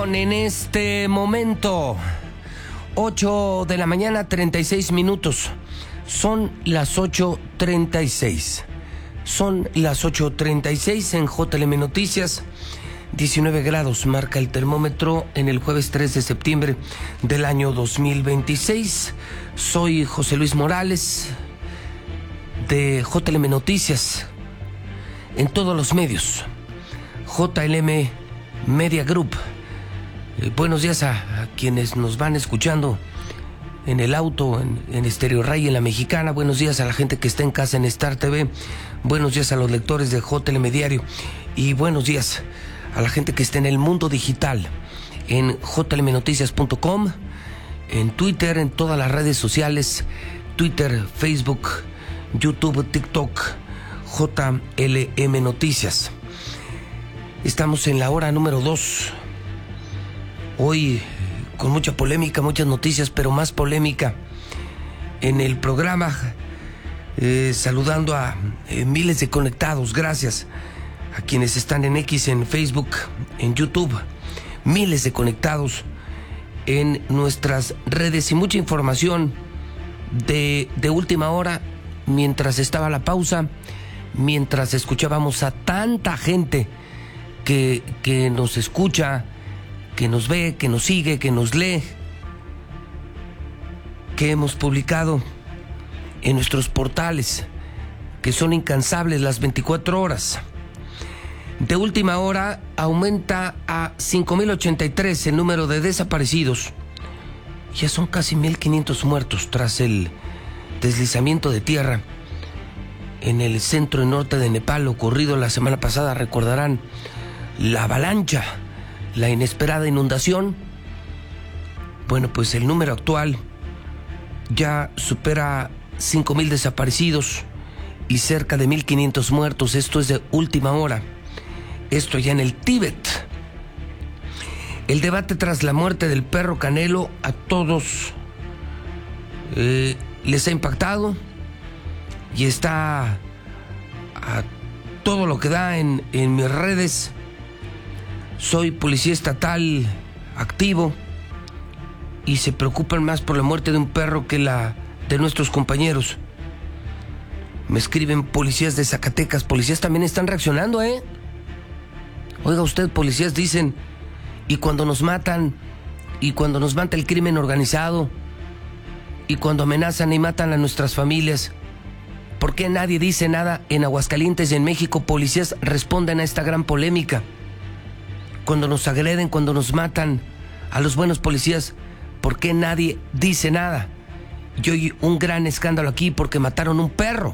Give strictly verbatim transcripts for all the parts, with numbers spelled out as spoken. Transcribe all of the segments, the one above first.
En este momento, ocho de la mañana, treinta y seis minutos. Son las ocho treinta y seis. Son las ocho treinta y seis en J L M Noticias. diecinueve grados marca el termómetro en el jueves tres de septiembre del año dos mil veintiséis. Soy José Luis Morales de J L M Noticias en todos los medios. J L M Media Group. Eh, buenos días a, a quienes nos van escuchando en el auto, en, en Estéreo Ray, en La Mexicana. Buenos días a la gente que está en casa en Star T V. Buenos días a los lectores de J L M Diario. Y buenos días a la gente que está en el mundo digital, en j l m noticias punto com, en Twitter, en todas las redes sociales, Twitter, Facebook, YouTube, TikTok, J L M Noticias. Estamos en la hora número dos. Hoy con mucha polémica, muchas noticias, pero más polémica en el programa. Eh, saludando a eh, miles de conectados. Gracias a quienes están en X, en Facebook, en YouTube. Miles de conectados en nuestras redes y mucha información de, de última hora. Mientras estaba la pausa, mientras escuchábamos a tanta gente que, que nos escucha, que nos ve, que nos sigue, que nos lee, que hemos publicado en nuestros portales, que son incansables las veinticuatro horas. De última hora aumenta a cinco mil ochenta y tres el número de desaparecidos. Ya son casi mil quinientos muertos tras el deslizamiento de tierra en el centro y norte de Nepal ocurrido la semana pasada. Recordarán la avalancha, la inesperada inundación. Bueno, pues el número actual ya supera cinco mil desaparecidos y cerca de mil quinientos muertos. Esto es de última hora. Esto ya en el Tíbet. El debate tras la muerte del perro Canelo a todos eh, les ha impactado y está a todo lo que da en, en mis redes. Soy policía estatal activo y se preocupan más por la muerte de un perro que la de nuestros compañeros. Me escriben policías de Zacatecas. Policías también están reaccionando, ¿eh? Oiga usted, policías dicen, y cuando nos matan, y cuando nos mata el crimen organizado, y cuando amenazan y matan a nuestras familias, ¿por qué nadie dice nada en Aguascalientes y en México? Policías responden a esta gran polémica. Cuando nos agreden, cuando nos matan a los buenos policías, ¿por qué nadie dice nada? Y hoy un gran escándalo aquí porque mataron un perro.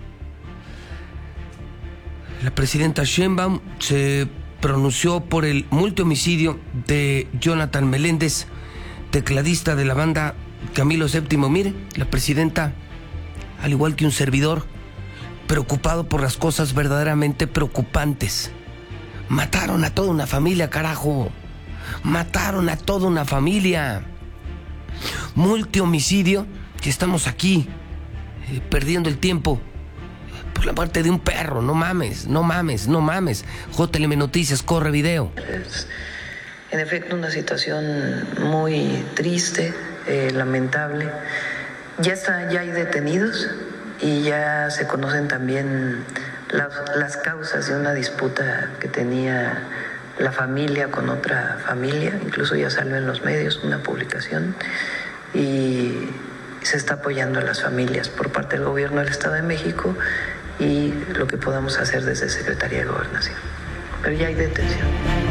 La presidenta Sheinbaum se pronunció por el multihomicidio de Jonathan Meléndez, tecladista de la banda Camilo séptimo. Mire, la presidenta, al igual que un servidor, preocupado por las cosas verdaderamente preocupantes. Mataron a toda una familia, carajo. Mataron a toda una familia. Multihomicidio, que estamos aquí eh, perdiendo el tiempo por la muerte de un perro. No mames, no mames, no mames. J L M Noticias, corre video. Es, en efecto, una situación muy triste, eh, lamentable. Ya está, ya hay detenidos y ya se conocen también las, las causas de una disputa que tenía la familia con otra familia. Incluso ya salió en los medios una publicación y se está apoyando a las familias por parte del gobierno del Estado de México y lo que podamos hacer desde Secretaría de Gobernación. Pero ya hay detención.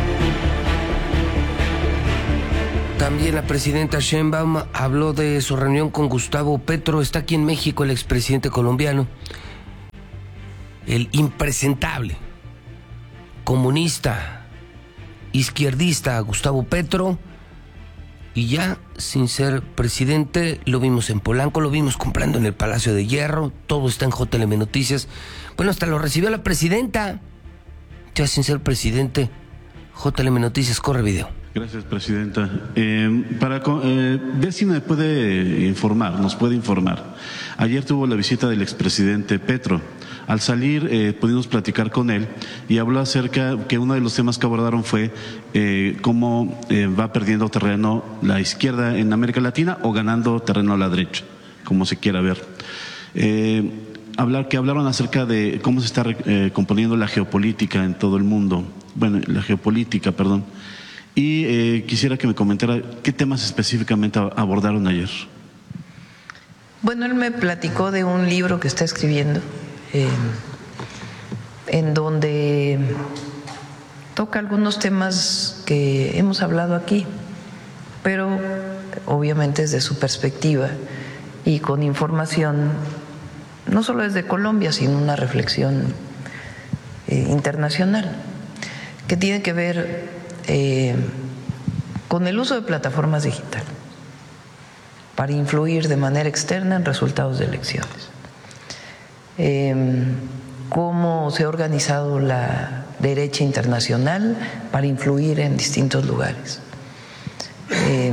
También la presidenta Sheinbaum habló de su reunión con Gustavo Petro. Está aquí en México el expresidente colombiano, el impresentable, comunista, izquierdista Gustavo Petro. Y ya, sin ser presidente, lo vimos en Polanco, lo vimos comprando en el Palacio de Hierro. Todo está en J L M Noticias. Bueno, hasta lo recibió la presidenta. Ya sin ser presidente, J L M Noticias, corre video. Gracias, presidenta. Eh, para eh, ver si me puede informar, nos puede informar. Ayer tuvo la visita del expresidente Petro. Al salir eh, pudimos platicar con él y habló acerca que uno de los temas que abordaron fue eh, cómo eh, va perdiendo terreno la izquierda en América Latina o ganando terreno a la derecha, como se quiera ver. Eh, hablar, que hablaron acerca de cómo se está eh, componiendo la geopolítica en todo el mundo, bueno, la geopolítica, perdón, y eh, quisiera que me comentara qué temas específicamente abordaron ayer. Bueno, él me platicó de un libro que está escribiendo, eh, en donde toca algunos temas que hemos hablado aquí, pero obviamente desde su perspectiva y con información, no solo desde Colombia, sino una reflexión eh, internacional, que tiene que ver eh, con el uso de plataformas digitales para influir de manera externa en resultados de elecciones. Eh, cómo se ha organizado la derecha internacional para influir en distintos lugares. Eh,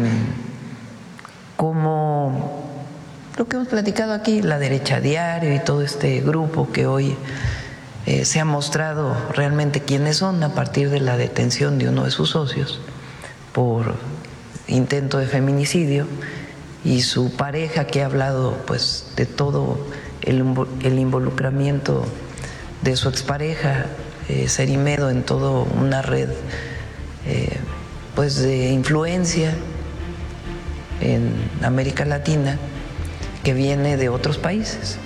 cómo lo que hemos platicado aquí, la derecha diario y todo este grupo que hoy eh, se ha mostrado realmente quiénes son a partir de la detención de uno de sus socios por intento de feminicidio, y su pareja que ha hablado pues de todo el, el involucramiento de su expareja eh, Serimedo en toda una red eh, pues de influencia en América Latina que viene de otros países.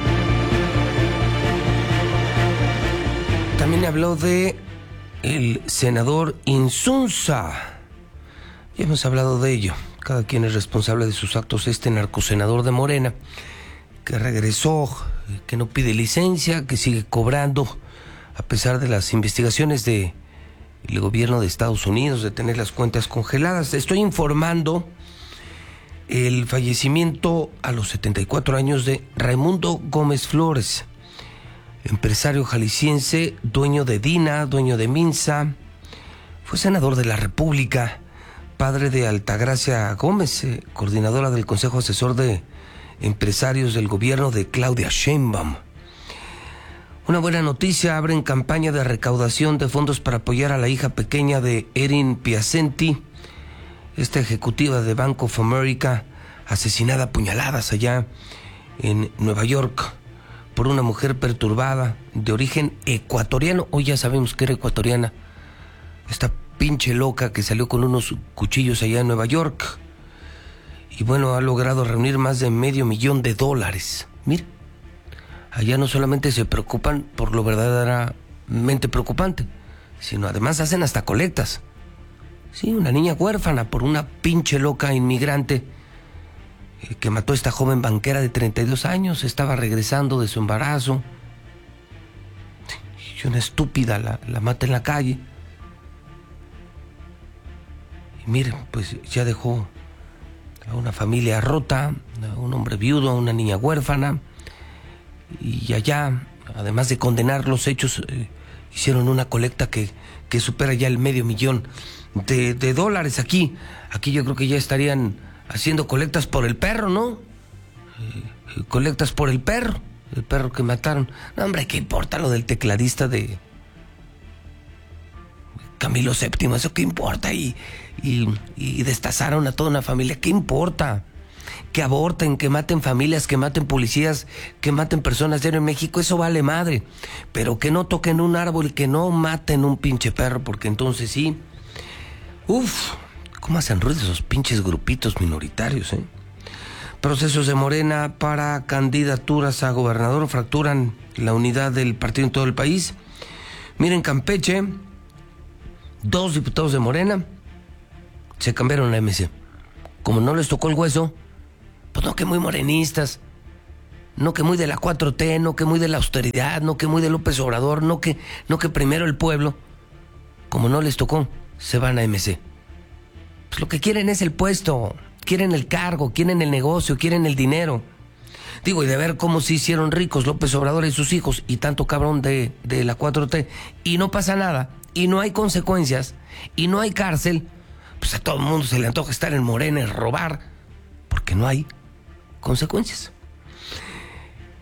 También habló de el senador Insunza. Ya hemos hablado de ello. Cada quien es responsable de sus actos. Este narcosenador de Morena, que regresó, que no pide licencia, que sigue cobrando, a pesar de las investigaciones del gobierno de Estados Unidos de tener las cuentas congeladas. Estoy informando el fallecimiento a los setenta y cuatro años de Raimundo Gómez Flores, empresario jalisciense, dueño de Dina, dueño de Minsa, fue senador de la República, padre de Altagracia Gómez, eh, coordinadora del Consejo Asesor de Empresarios del gobierno de Claudia Sheinbaum. Una buena noticia: abren campaña de recaudación de fondos para apoyar a la hija pequeña de Erin Piacenti, esta ejecutiva de Bank of America, asesinada a puñaladas allá en Nueva York por una mujer perturbada de origen ecuatoriano. Hoy ya sabemos que era ecuatoriana, esta pinche loca que salió con unos cuchillos allá en Nueva York. Y bueno, ha logrado reunir más de medio millón de dólares. Mira, allá no solamente se preocupan por lo verdaderamente preocupante, sino además hacen hasta colectas. Sí, una niña huérfana por una pinche loca inmigrante eh, que mató a esta joven banquera de treinta y dos años, estaba regresando de su embarazo. Y una estúpida la, la mata en la calle. Y miren, pues ya dejó a una familia rota, a un hombre viudo, a una niña huérfana. Y allá, además de condenar los hechos, eh, hicieron una colecta que, que supera ya el medio millón de, de dólares. Aquí, aquí yo creo que ya estarían haciendo colectas por el perro, ¿no? Eh, colectas por el perro, el perro que mataron. No, hombre, ¿qué importa lo del tecladista de Camilo séptimo? ¿Eso qué importa? Y, y, y destazaron a toda una familia. ¿Qué importa? Que aborten, que maten familias, que maten policías, que maten personas diario en México, eso vale madre. Pero que no toquen un árbol, que no maten un pinche perro, porque entonces sí. Uf, ¿cómo hacen ruido esos pinches grupitos minoritarios, eh? Procesos de Morena para candidaturas a gobernador fracturan la unidad del partido en todo el país. Miren, Campeche, dos diputados de Morena se cambiaron a M C. Como no les tocó el hueso, pues no que muy morenistas, no que muy de la cuatro T, no que muy de la austeridad, no que muy de López Obrador, no que, no que primero el pueblo. Como no les tocó, se van a M C. Pues lo que quieren es el puesto, quieren el cargo, quieren el negocio, quieren el dinero. Digo, y de ver cómo se hicieron ricos López Obrador y sus hijos y tanto cabrón de, de la cuatro T, y no pasa nada, y no hay consecuencias, y no hay cárcel, pues a todo el mundo se le antoja estar en Morena y robar, porque no hay consecuencias.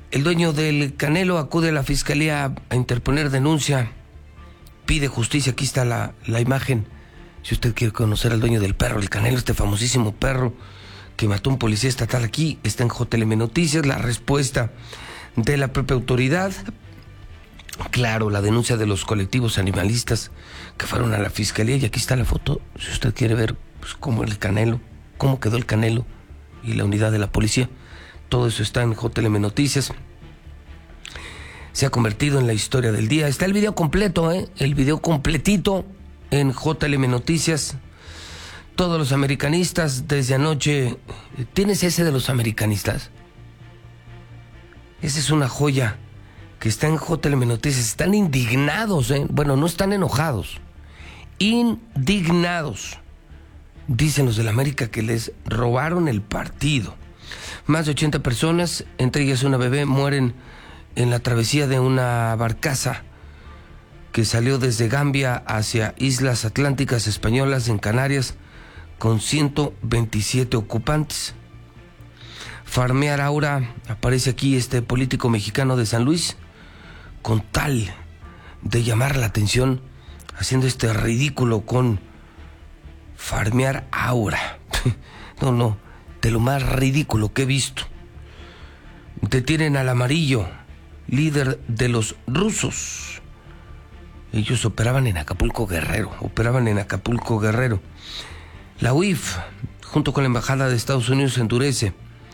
El dueño del Canelo acude a la fiscalía a interponer denuncia, pide justicia. Aquí está la, la imagen. Si usted quiere conocer al dueño del perro, el Canelo, este famosísimo perro que mató a un policía estatal, aquí está en J L M Noticias, la respuesta de la propia autoridad. Claro, la denuncia de los colectivos animalistas que fueron a la fiscalía, y aquí está la foto, si usted quiere ver pues, cómo el Canelo, cómo quedó el Canelo y la unidad de la policía. Todo eso está en J L M Noticias. Se ha convertido en la historia del día. Está el video completo, ¿eh? El video completito en J L M Noticias. Todos los americanistas desde anoche. ¿Tienes ese de los americanistas? Esa es una joya que está en J L M Noticias. Están indignados, ¿eh? Bueno, no están enojados. Indignados. Dicen los del América que les robaron el partido. Más de ochenta personas, entre ellas una bebé, mueren en la travesía de una barcaza que salió desde Gambia hacia Islas Atlánticas Españolas en Canarias con ciento veintisiete ocupantes. Farmear Aura, aparece aquí este político mexicano de San Luis, con tal de llamar la atención, haciendo este ridículo con Farmear Aura. No, no, de lo más ridículo que he visto. Detienen al Amarillo, líder de los rusos. Ellos operaban en Acapulco Guerrero, operaban en Acapulco Guerrero. La U I F, junto con la Embajada de Estados Unidos, endurece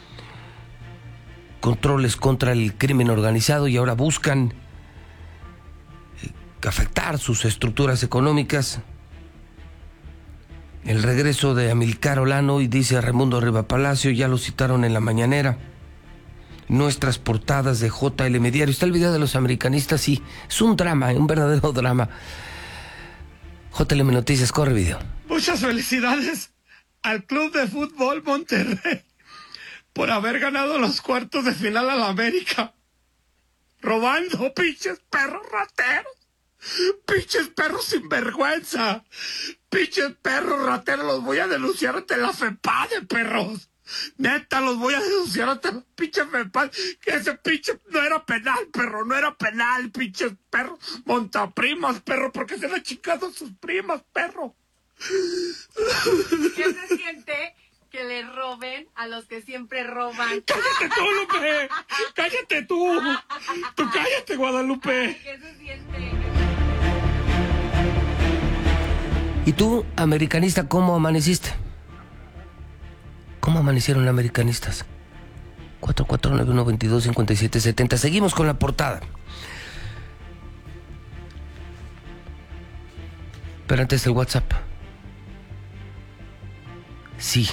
controles contra el crimen organizado y ahora buscan afectar sus estructuras económicas. El regreso de Amílcar Olano, y dice Raimundo Rivapalacio, ya lo citaron en la mañanera. Nuestras portadas de J L M Diario. Está el video de los americanistas, sí, es un drama, un verdadero drama. J L M Noticias, corre video. Muchas felicidades al Club de Fútbol Monterrey por haber ganado los cuartos de final a la América. Robando, pinches perros rateros. Pinches perros sinvergüenza. Pinches perros rateros, los voy a denunciar ante la FEPADE, perros. Neta, los voy a denunciar ante la pinche FEPADE. Que ese pinche no era penal, perro, no era penal, pinches perros. Montaprimas, perro, porque se le han chingado sus primas, perro. ¿Qué se siente que le roben a los que siempre roban? ¡Cállate tú, Lupe! ¡Cállate tú! ¡Tú cállate, Guadalupe! ¿Qué se siente? ¿Y tú, americanista, cómo amaneciste? ¿Cómo amanecieron americanistas? cuatro cuatro nueve uno dos dos cinco siete siete cero. Seguimos con la portada. Pero antes el WhatsApp. Sí.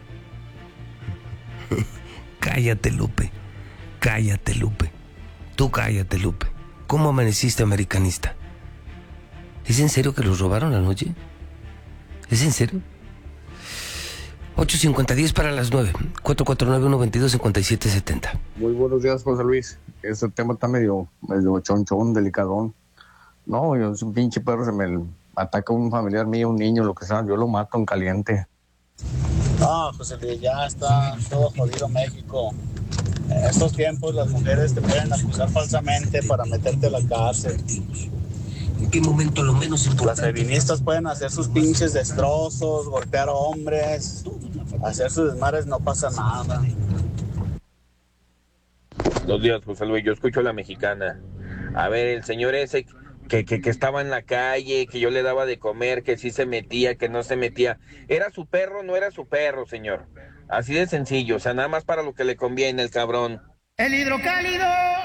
Cállate, Lupe. Cállate, Lupe. Tú cállate, Lupe. ¿Cómo amaneciste, americanista? ¿Es en serio que los robaron anoche? ¿Es en serio? ocho cincuenta diez para las nueve. cuatro cuatro nueve uno dos dos cinco siete siete cero. Muy buenos días, José Luis. Este tema está medio, medio chonchón, delicadón. No, yo, un pinche perro se me ataca un familiar mío, un niño, lo que sea, yo lo mato en caliente. No, José Luis, ya está todo jodido México. En estos tiempos las mujeres te pueden acusar falsamente para meterte a la cárcel. ¿En qué momento lo menos importante? Las feministas pueden hacer sus pinches destrozos, golpear a hombres, hacer sus desmadres, no pasa nada. Buenos días, José Luis, yo escucho a la mexicana. A ver, el señor ese que, que, que estaba en la calle, que yo le daba de comer, que sí se metía, que no se metía. ¿Era su perro o no era su perro, señor? Así de sencillo, o sea, nada más para lo que le conviene, el cabrón. ¡El hidrocálido!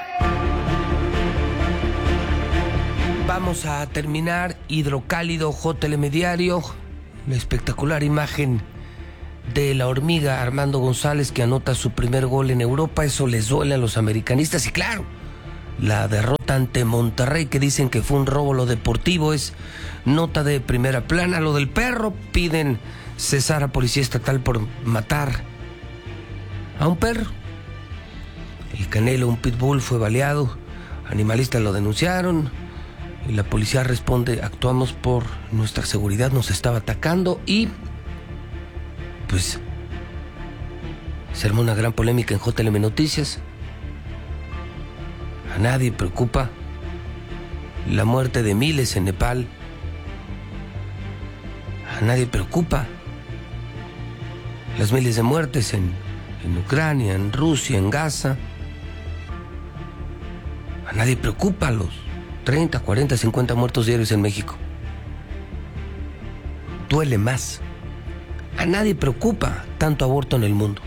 Vamos a terminar Hidrocálido J L M Diario. La espectacular imagen de la hormiga Armando González, que anota su primer gol en Europa. Eso les duele a los americanistas. Y claro, la derrota ante Monterrey, que dicen que fue un robo lo deportivo, es nota de primera plana. Lo del perro, piden cesar a policía estatal por matar a un perro. El Canelo, un pitbull, fue baleado. Animalistas lo denunciaron y la policía responde: actuamos por nuestra seguridad, nos estaba atacando. Y pues se armó una gran polémica en J L M Noticias. A nadie preocupa la muerte de miles en Nepal. A nadie preocupa las miles de muertes en, en Ucrania, en Rusia, en Gaza. A nadie preocupa los treinta, cuarenta, cincuenta muertos diarios en México. Duele más. A nadie preocupa tanto aborto en el mundo.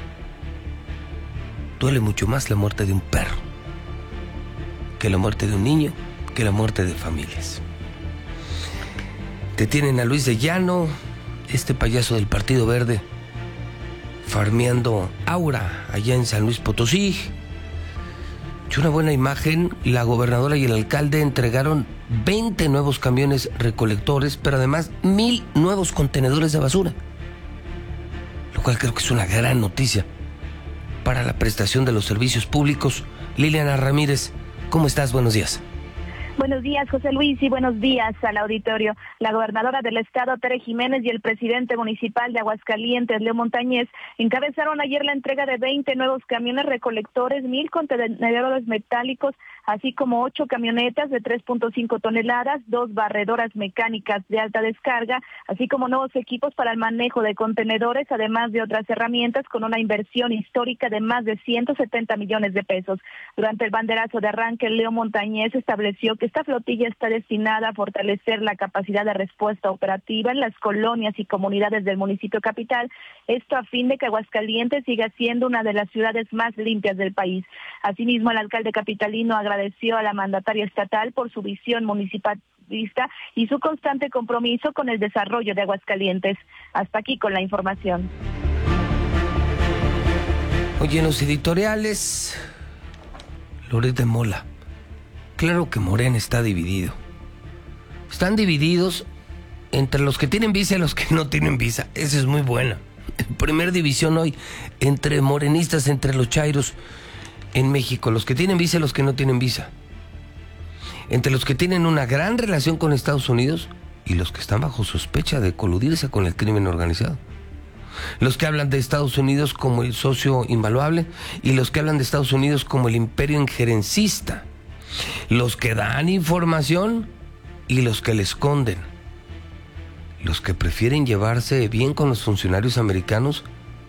Duele mucho más la muerte de un perro que la muerte de un niño, que la muerte de familias. Detienen a Luis de Llano, este payaso del Partido Verde, farmeando aura allá en San Luis Potosí. Y una buena imagen, la gobernadora y el alcalde entregaron veinte nuevos camiones recolectores, pero además mil nuevos contenedores de basura, lo cual creo que es una gran noticia para la prestación de los servicios públicos. Liliana Ramírez, ¿cómo estás? Buenos días. Buenos días, José Luis, y buenos días al auditorio. La gobernadora del estado, Tere Jiménez, y el presidente municipal de Aguascalientes, Leo Montañez, encabezaron ayer la entrega de veinte nuevos camiones recolectores, mil contenedores metálicos, así como ocho camionetas de tres punto cinco toneladas, dos barredoras mecánicas de alta descarga, así como nuevos equipos para el manejo de contenedores, además de otras herramientas con una inversión histórica de más de ciento setenta millones de pesos. Durante el banderazo de arranque, Leo Montañez estableció que esta flotilla está destinada a fortalecer la capacidad de respuesta operativa en las colonias y comunidades del municipio capital, esto a fin de que Aguascalientes siga siendo una de las ciudades más limpias del país. Asimismo, el alcalde capitalino agradeció a la mandataria estatal por su visión municipalista y su constante compromiso con el desarrollo de Aguascalientes. Hasta aquí con la información. Oye, en los editoriales, Loret de Mola. Claro que Morena está dividido. Están divididos entre los que tienen visa y los que no tienen visa. Esa es muy buena. Primer división hoy entre morenistas, entre los chairos en México. Los que tienen visa y los que no tienen visa. Entre los que tienen una gran relación con Estados Unidos y los que están bajo sospecha de coludirse con el crimen organizado. Los que hablan de Estados Unidos como el socio invaluable y los que hablan de Estados Unidos como el imperio injerencista. Los que dan información y los que le esconden. Los que prefieren llevarse bien con los funcionarios americanos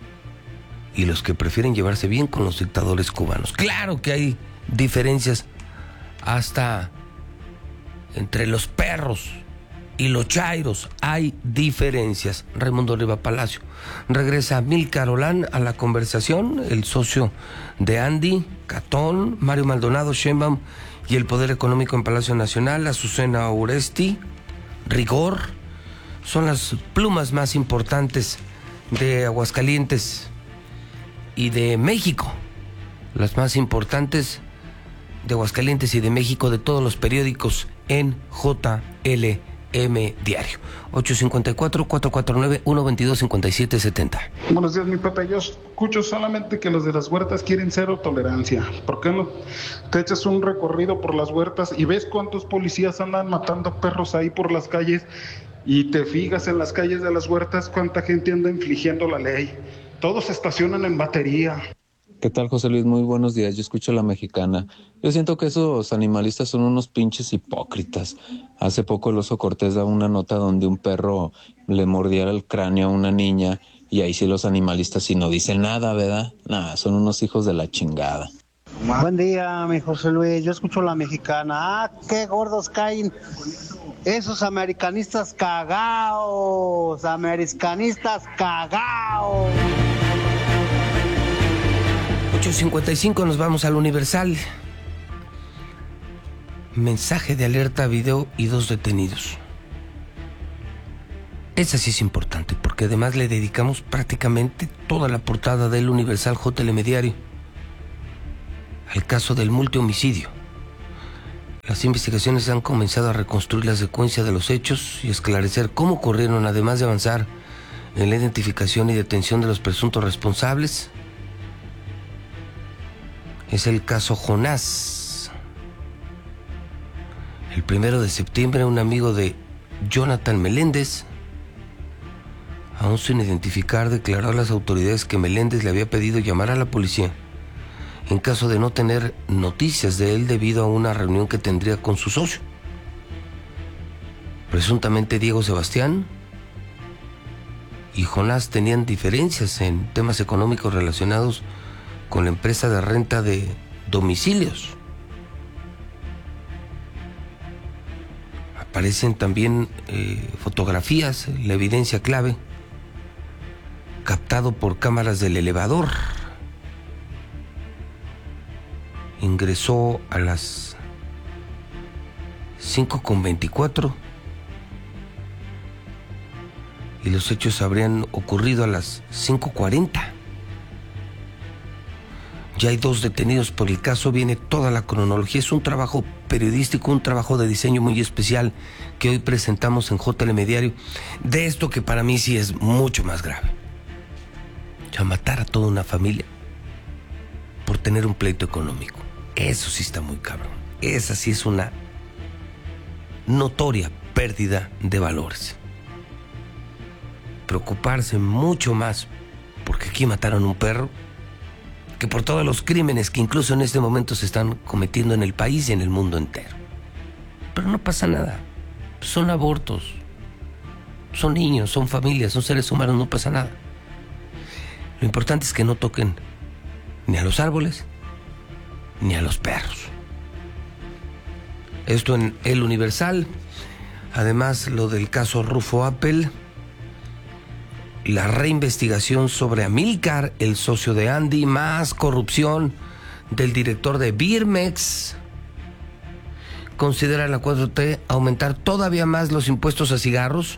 y los que prefieren llevarse bien con los dictadores cubanos. Claro que hay diferencias hasta entre los perros y los chairos. Hay diferencias. Raimundo Riva Palacio. Regresa Amílcar Olán a la conversación, el socio de Andy, Catón, Mario Maldonado, Sheinbaum y el Poder Económico en Palacio Nacional, Azucena Oresti, Rigor, son las plumas más importantes de Aguascalientes y de México, las más importantes de Aguascalientes y de México, de todos los periódicos en J L M Diario. ocho cinco cuatro, cuatro cuatro nueve, uno dos dos, cinco siete siete cero. Buenos días, mi Pepe. Yo escucho solamente que los de las huertas quieren cero tolerancia. ¿Por qué no te echas un recorrido por las huertas y ves cuántos policías andan matando perros ahí por las calles? Y te fijas en las calles de las huertas cuánta gente anda infringiendo la ley. Todos se estacionan en batería. ¿Qué tal, José Luis? Muy buenos días. Yo escucho La Mexicana. Yo siento que esos animalistas son unos pinches hipócritas. Hace poco el Oso Cortés da una nota donde un perro le mordiera el cráneo a una niña y ahí sí los animalistas sí no dicen nada, ¿verdad? Nada, son unos hijos de la chingada. Buen día, mi José Luis. Yo escucho La Mexicana. ¡Ah, qué gordos caen! Esos americanistas cagaos. Americanistas cagaos. ocho cincuenta y cinco, nos vamos al Universal. Mensaje de alerta, video y dos detenidos. Esa sí es importante porque además le dedicamos prácticamente toda la portada del Universal J L M Diario al caso del multihomicidio. Las investigaciones han comenzado a reconstruir la secuencia de los hechos y esclarecer cómo ocurrieron, además de avanzar en la identificación y detención de los presuntos responsables. Es el caso Jonás. El primero de septiembre, un amigo de Jonathan Meléndez, aún sin identificar, declaró a las autoridades que Meléndez le había pedido llamar a la policía en caso de no tener noticias de él debido a una reunión que tendría con su socio. Presuntamente Diego Sebastián y Jonás tenían diferencias en temas económicos relacionados con la empresa de renta de domicilios. Aparecen también eh, fotografías, la evidencia clave, captado por cámaras del elevador. Ingresó a las cinco con veinticuatro y los hechos habrían ocurrido a las cinco cuarenta. Ya hay dos detenidos por el caso, viene toda la cronología. Es un trabajo periodístico, un trabajo de diseño muy especial que hoy presentamos en J L M Diario, de esto que para mí sí es mucho más grave. Ya matar a toda una familia por tener un pleito económico. Eso sí está muy cabrón. Esa sí es una notoria pérdida de valores. Preocuparse mucho más porque aquí mataron un perro que por todos los crímenes que incluso en este momento se están cometiendo en el país y en el mundo entero. Pero no pasa nada. Son abortos. Son niños, son familias, son seres humanos, no pasa nada. Lo importante es que no toquen ni a los árboles ni a los perros. Esto en El Universal. Además, lo del caso Rufo Appel, la reinvestigación sobre Amílcar, el socio de Andy, más corrupción del director de Birmex. Considera la cuatro T aumentar todavía más los impuestos a cigarros.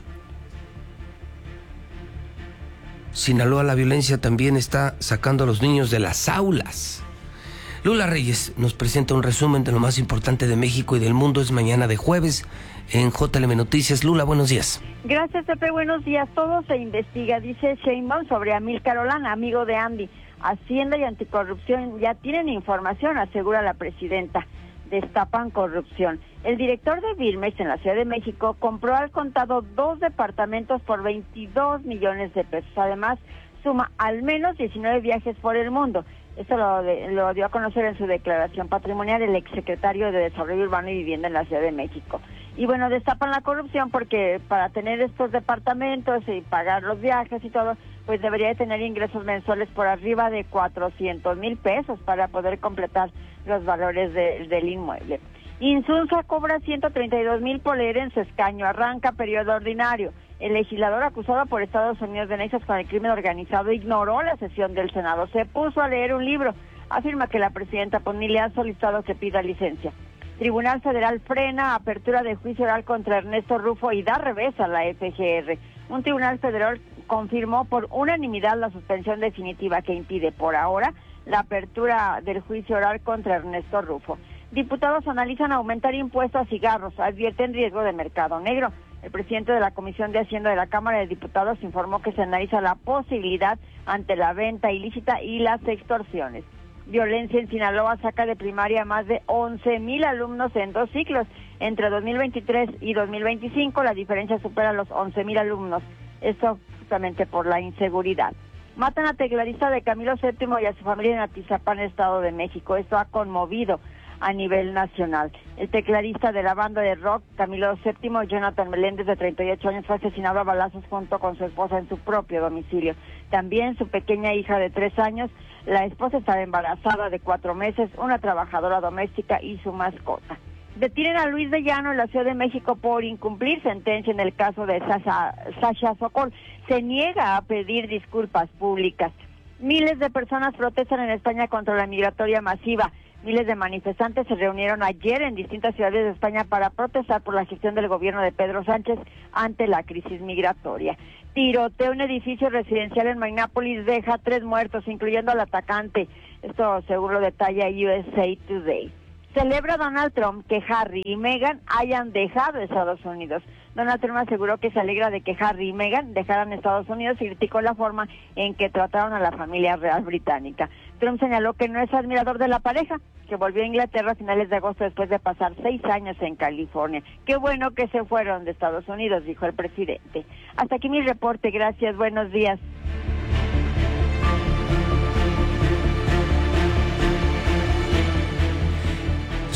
Sinaloa, la violencia también está sacando a los niños de las aulas. Lula Reyes nos presenta un resumen de lo más importante de México y del mundo. Es mañana de jueves en J L M Noticias. Lula, buenos días. Gracias, Pepe. Buenos días. Todo se investiga, dice Sheinbaum, sobre Amílcar Olana, amigo de Andy. Hacienda y Anticorrupción ya tienen información, asegura la presidenta. Destapan corrupción. El director de Birmex en la Ciudad de México compró al contado dos departamentos por veintidós millones de pesos. Además, suma al menos diecinueve viajes por el mundo. Esto lo, de, lo dio a conocer en su declaración patrimonial el exsecretario de Desarrollo Urbano y Vivienda en la Ciudad de México. Y bueno, destapan la corrupción porque para tener estos departamentos y pagar los viajes y todo, pues debería de tener ingresos mensuales por arriba de cuatrocientos mil pesos para poder completar los valores de, del inmueble. Insunza cobra ciento treinta y dos mil por leer en su escaño, arranca periodo ordinario. El legislador acusado por Estados Unidos de nexos con el crimen organizado ignoró la sesión del Senado, se puso a leer un libro, afirma que la presidenta pues ni le ha solicitado que pida licencia. Tribunal Federal frena apertura de juicio oral contra Ernesto Rufo y da revés a la F G R. Un tribunal federal confirmó por unanimidad la suspensión definitiva que impide por ahora la apertura del juicio oral contra Ernesto Rufo. Diputados analizan aumentar impuestos a cigarros, advierten riesgo de mercado negro. El presidente de la Comisión de Hacienda de la Cámara de Diputados informó que se analiza la posibilidad ante la venta ilícita y las extorsiones. Violencia en Sinaloa saca de primaria a más de once mil alumnos en dos ciclos. Entre dos mil veintitrés y dos mil veinticinco la diferencia supera los once mil alumnos. Esto justamente por la inseguridad. Matan a tecladista de Camilo séptimo y a su familia en Atizapán, Estado de México. Esto ha conmovido a nivel nacional. El tecladista de la banda de rock, Camilo séptimo, Jonathan Meléndez, de treinta y ocho años, fue asesinado a balazos junto con su esposa en su propio domicilio. También su pequeña hija de tres años, la esposa estaba embarazada de cuatro meses, una trabajadora doméstica y su mascota. Detienen a Luis de Llano en la Ciudad de México por incumplir sentencia en el caso de Sasha, Sasha Sokol. Se niega a pedir disculpas públicas. Miles de personas protestan en España contra la migratoria masiva. Miles de manifestantes se reunieron ayer en distintas ciudades de España para protestar por la gestión del gobierno de Pedro Sánchez ante la crisis migratoria. Tiroteo en edificio residencial en Minneapolis deja tres muertos, incluyendo al atacante. Esto según lo detalla U S A Today. Celebra Donald Trump que Harry y Meghan hayan dejado Estados Unidos. Donald Trump aseguró que se alegra de que Harry y Meghan dejaran Estados Unidos y criticó la forma en que trataron a la familia real británica. Trump señaló que no es admirador de la pareja, que volvió a Inglaterra a finales de agosto después de pasar seis años en California. Qué bueno que se fueron de Estados Unidos, dijo el presidente. Hasta aquí mi reporte, gracias, buenos días.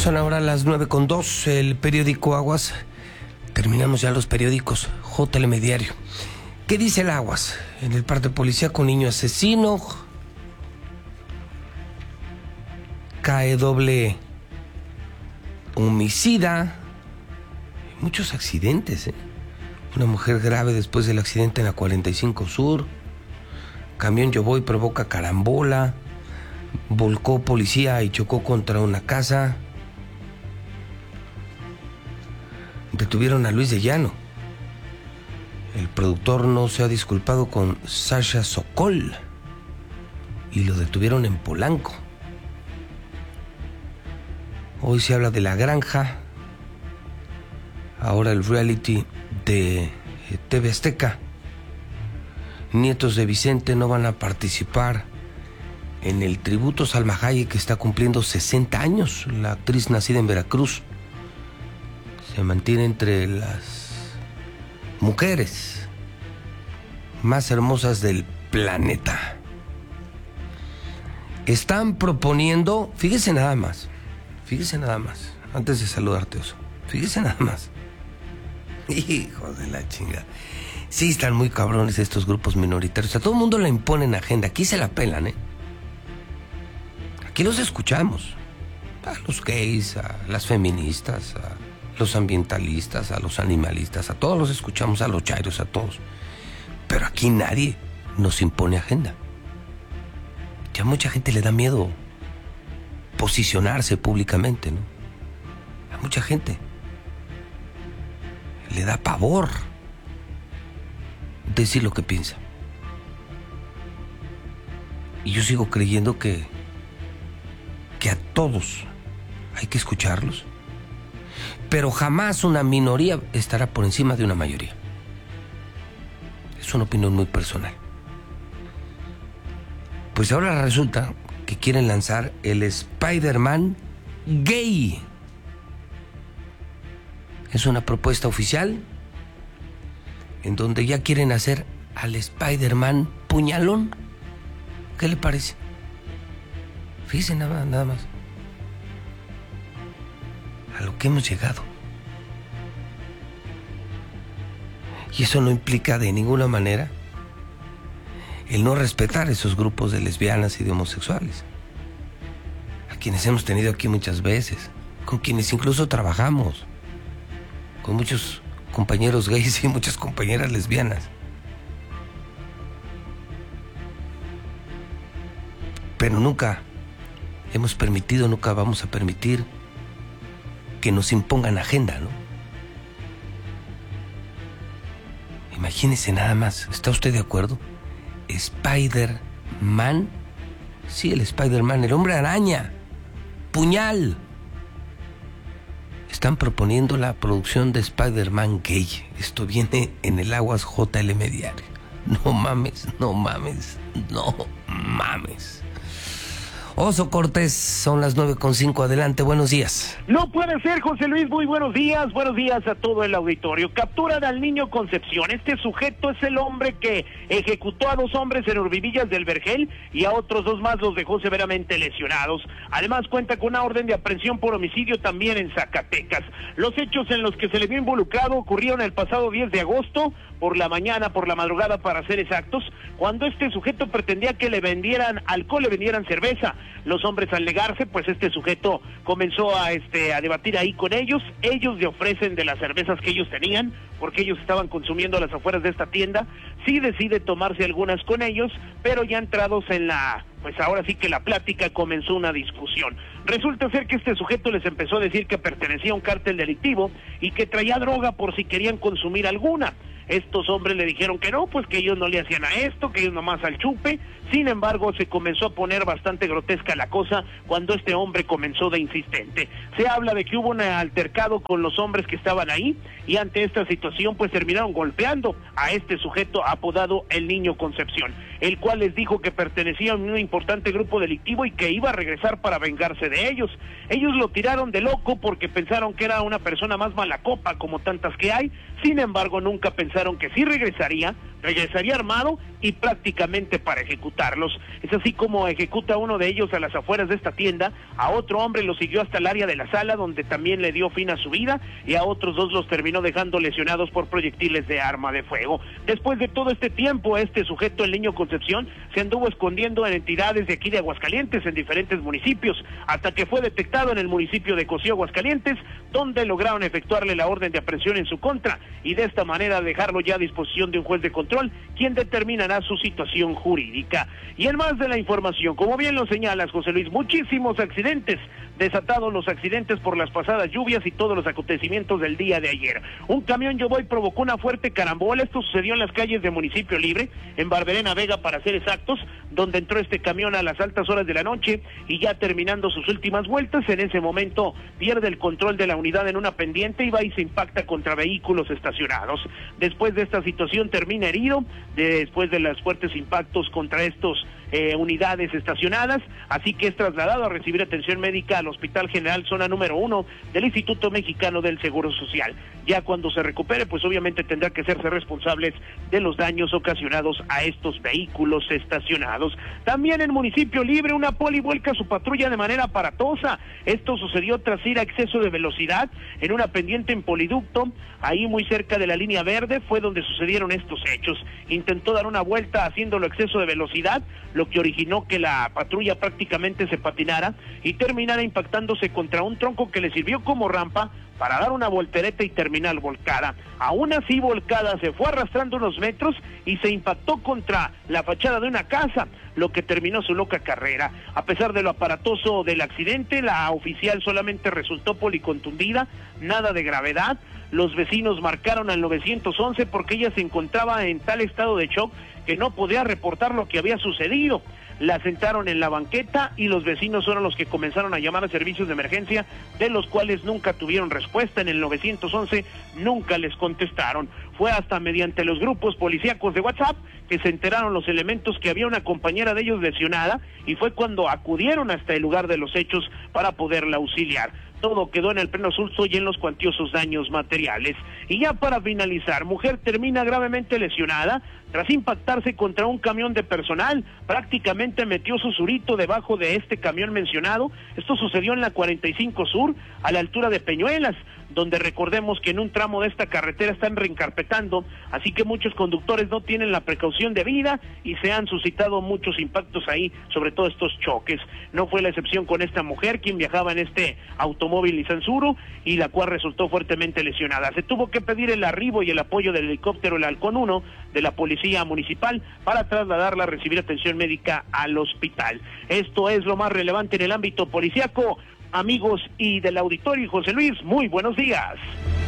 Son ahora las nueve con dos, el periódico Aguas. Terminamos ya los periódicos. J L M Diario. ¿Qué dice el Aguas? En el parte policíaco, niño asesino. Cae doble homicida. Muchos accidentes, ¿eh? Una mujer grave después del accidente en la cuarenta y cinco Sur. Camión llevó y provoca carambola. Volcó policía y chocó contra una casa. Detuvieron a Luis de Llano. El productor no se ha disculpado con Sasha Sokol y lo detuvieron en Polanco. Hoy se habla de La Granja. Ahora el reality de T V Azteca. Nietos de Vicente no van a participar en el tributo a Salma Hayek, que está cumpliendo sesenta años. La actriz nacida en Veracruz se mantiene entre las mujeres más hermosas del planeta. Están proponiendo, fíjese nada más, fíjese nada más, antes de saludarte, Oso, fíjese nada más. Hijo de la chinga. Sí, están muy cabrones estos grupos minoritarios. A todo el mundo le imponen agenda. Aquí se la pelan, ¿eh? Aquí los escuchamos. A los gays, a las feministas, a los ambientalistas, a los animalistas, a todos los escuchamos, a los chairos, a todos. Pero aquí nadie nos impone agenda. Ya a mucha gente le da miedo posicionarse públicamente, ¿no? A mucha gente le da pavor decir lo que piensa. Y yo sigo creyendo que que a todos hay que escucharlos, pero jamás una minoría estará por encima de una mayoría. Es una opinión muy personal. Pues ahora resulta que quieren lanzar el Spider-Man gay. Es una propuesta oficial en donde ya quieren hacer al Spider-Man puñalón. ¿Qué le parece? Fíjense nada, nada más a lo que hemos llegado. Y eso no implica de ninguna manera el no respetar esos grupos de lesbianas y de homosexuales, a quienes hemos tenido aquí muchas veces, con quienes incluso trabajamos, con muchos compañeros gays y muchas compañeras lesbianas. Pero nunca hemos permitido, nunca vamos a permitir que nos impongan agenda, ¿no? Imagínese nada más, ¿está usted de acuerdo? Spider-Man, sí, el Spider-Man, el hombre araña, puñal. Están proponiendo la producción de Spider-Man gay. Esto viene en el Aguas J L M Diario. No mames, no mames, no mames. Oso Cortés, son las nueve con cinco, adelante, buenos días. No puede ser, José Luis, muy buenos días, buenos días a todo el auditorio. Capturan al niño Concepción. Este sujeto es el hombre que ejecutó a dos hombres en Urbivillas del Vergel y a otros dos más los dejó severamente lesionados. Además cuenta con una orden de aprehensión por homicidio también en Zacatecas. Los hechos en los que se le vio involucrado ocurrieron el pasado diez de agosto, por la mañana, por la madrugada para ser exactos, cuando este sujeto pretendía que le vendieran alcohol, le vendieran cerveza. Los hombres, al negarse, pues este sujeto comenzó a este a debatir ahí con ellos. Ellos le ofrecen de las cervezas que ellos tenían, porque ellos estaban consumiendo a las afueras de esta tienda. Sí decide tomarse algunas con ellos, pero ya entrados en la, pues ahora sí que la plática, comenzó una discusión. Resulta ser que este sujeto les empezó a decir que pertenecía a un cártel delictivo y que traía droga por si querían consumir alguna. Estos hombres le dijeron que no, pues que ellos no le hacían a esto, que ellos nomás al chupe. Sin embargo, se comenzó a poner bastante grotesca la cosa cuando este hombre comenzó de insistente. Se habla de que hubo un altercado con los hombres que estaban ahí y ante esta situación pues terminaron golpeando a este sujeto apodado el Niño Concepción, el cual les dijo que pertenecía a un importante grupo delictivo y que iba a regresar para vengarse de ellos. Ellos lo tiraron de loco porque pensaron que era una persona más mala copa como tantas que hay. Sin embargo, nunca pensaron que sí regresaría regresaría armado y prácticamente para ejecutarlos. Es así como ejecuta a uno de ellos a las afueras de esta tienda, a otro hombre lo siguió hasta el área de la sala donde también le dio fin a su vida y a otros dos los terminó dejando lesionados por proyectiles de arma de fuego. Después de todo este tiempo, este sujeto, el Niño Concepción, se anduvo escondiendo en entidades de aquí de Aguascalientes, en diferentes municipios, hasta que fue detectado en el municipio de Cocío, Aguascalientes, donde lograron efectuarle la orden de aprehensión en su contra y de esta manera dejarlo ya a disposición de un juez de control, quien determinará su situación jurídica. Y en más de la información, como bien lo señalas, José Luis, muchísimos accidentes, desatados los accidentes por las pasadas lluvias y todos los acontecimientos del día de ayer. Un camión Yo Voy provocó una fuerte carambola, esto sucedió en las calles de Municipio Libre, en Barberena Vega para ser exactos, donde entró este camión a las altas horas de la noche y ya terminando sus últimas vueltas, en ese momento pierde el control de la unidad en una pendiente y va y se impacta contra vehículos estacionados. Después de esta situación termina herido, después de los fuertes impactos contra estos Eh, unidades estacionadas, así que es trasladado a recibir atención médica al Hospital General Zona número uno del Instituto Mexicano del Seguro Social. Ya cuando se recupere, pues obviamente tendrá que hacerse responsables de los daños ocasionados a estos vehículos estacionados. También en Municipio Libre, una poli vuelca su patrulla de manera aparatosa. Esto sucedió tras ir a exceso de velocidad en una pendiente en Poliducto, ahí muy cerca de la línea verde, fue donde sucedieron estos hechos. Intentó dar una vuelta haciéndolo exceso de velocidad, lo que originó que la patrulla prácticamente se patinara y terminara impactándose contra un tronco que le sirvió como rampa para dar una voltereta y terminar volcada. Aún así volcada se fue arrastrando unos metros y se impactó contra la fachada de una casa, lo que terminó su loca carrera. A pesar de lo aparatoso del accidente, la oficial solamente resultó policontundida, nada de gravedad. Los vecinos marcaron al nueve once porque ella se encontraba en tal estado de shock que no podía reportar lo que había sucedido. La sentaron en la banqueta y los vecinos fueron los que comenzaron a llamar a servicios de emergencia, de los cuales nunca tuvieron respuesta. En el nueve once nunca les contestaron. Fue hasta mediante los grupos policíacos de WhatsApp que se enteraron los elementos que había una compañera de ellos lesionada y fue cuando acudieron hasta el lugar de los hechos para poderla auxiliar. Todo quedó en el pleno susto y en los cuantiosos daños materiales. Y ya para finalizar, mujer termina gravemente lesionada tras impactarse contra un camión de personal. Prácticamente metió su surito debajo de este camión mencionado. Esto sucedió en la cuarenta y cinco Sur, a la altura de Peñuelas, donde recordemos que en un tramo de esta carretera están reencarpetando, así que muchos conductores no tienen la precaución debida y se han suscitado muchos impactos ahí, sobre todo estos choques. No fue la excepción con esta mujer, quien viajaba en este automóvil Nissan Suro y la cual resultó fuertemente lesionada. Se tuvo que pedir el arribo y el apoyo del helicóptero El Halcón uno de la Policía Municipal para trasladarla a recibir atención médica al hospital. Esto es lo más relevante en el ámbito policíaco. Amigos y del auditorio, y José Luis, muy buenos días.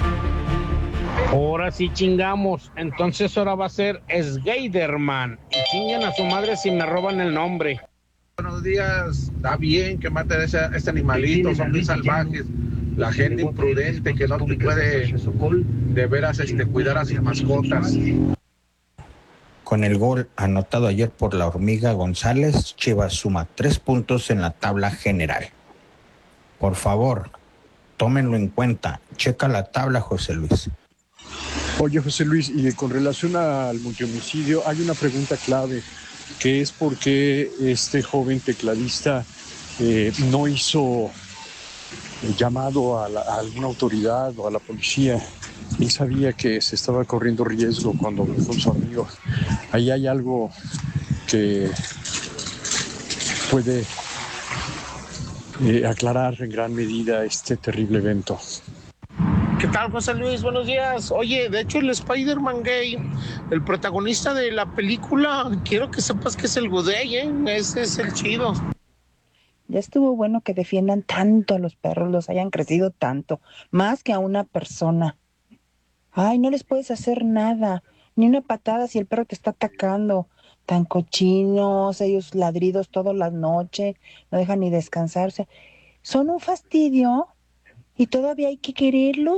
Ahora sí chingamos, entonces ahora va a ser Sgeiderman y chinguen a su madre si me roban el nombre. Buenos días, está bien que maten a ese, a este animalito, son muy salvajes. La gente imprudente que no puede de veras este, cuidar a sus mascotas. Con el gol anotado ayer por la Hormiga González, Chivas suma tres puntos en la tabla general. Por favor, tómenlo en cuenta. Checa la tabla, José Luis. Oye, José Luis, y con relación al multihomicidio, hay una pregunta clave, que es por qué este joven tecladista eh, no hizo llamado a, la, a alguna autoridad o a la policía. Él sabía que se estaba corriendo riesgo cuando habló con su amigo. Ahí hay algo que puede eh, aclarar en gran medida este terrible evento. ¿Qué tal, José Luis? Buenos días. Oye, de hecho el Spider-Man gay, el protagonista de la película, quiero que sepas que es el Gudey, ¿eh? Ese es el chido. Ya estuvo bueno que defiendan tanto a los perros, los hayan crecido tanto, más que a una persona. Ay, no les puedes hacer nada, ni una patada si el perro te está atacando. Tan cochinos, ellos ladridos toda la noche, no dejan ni descansarse. Son un fastidio y todavía hay que quererlos.